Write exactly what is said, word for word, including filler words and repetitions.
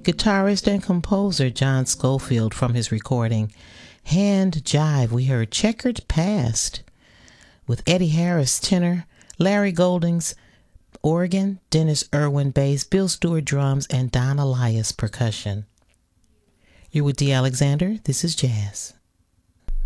guitarist and composer John Scofield from his recording Hand Jive. We heard Checkered Past with Eddie Harris tenor, Larry Goldings organ, Dennis Irwin bass, Bill Stewart drums, and Don Elias percussion. You're with D. Alexander. This is Jazz.